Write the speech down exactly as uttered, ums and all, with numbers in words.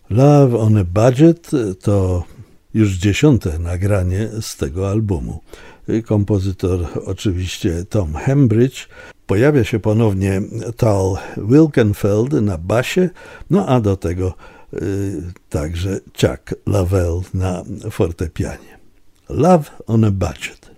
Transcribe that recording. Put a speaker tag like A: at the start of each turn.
A: Love on a Budget to już dziesiąte nagranie z tego albumu. Kompozytor oczywiście Tom Hembridge. Pojawia się ponownie Tal Wilkenfeld na basie, no a do tego y, także Chuck Leavell na fortepianie. Love on a Budget.